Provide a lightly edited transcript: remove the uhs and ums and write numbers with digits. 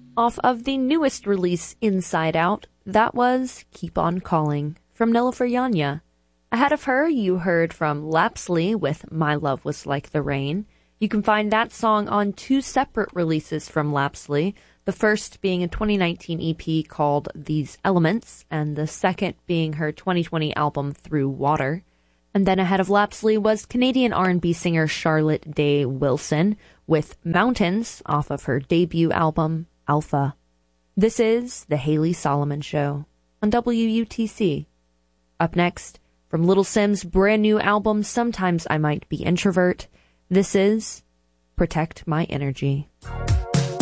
Off of the newest release, Inside Out, that was Keep On Calling from Nilüfer Yanya. Ahead of her, you heard from Lapsley with My Love Was Like the Rain. You can find that song on two separate releases from Lapsley, the first being a 2019 EP called These Elements, and the second being her 2020 album Through Water. And then ahead of Lapsley was Canadian R&B singer Charlotte Day Wilson with Mountains off of her debut album, Alpha. This is The Haley Solomon Show on WUTC. Up next, from Little Sim's brand new album, Sometimes I Might Be Introvert, this is Protect My Energy.